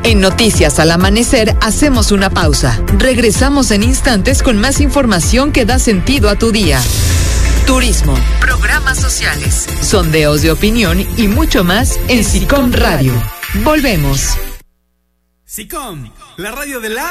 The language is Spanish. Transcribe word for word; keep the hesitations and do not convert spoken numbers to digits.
En Noticias al Amanecer hacemos una pausa. Regresamos en instantes con más información que da sentido a tu día. Turismo, programas sociales, sondeos de opinión y mucho más en SICOM Radio. Volvemos. SICOM, la radio de la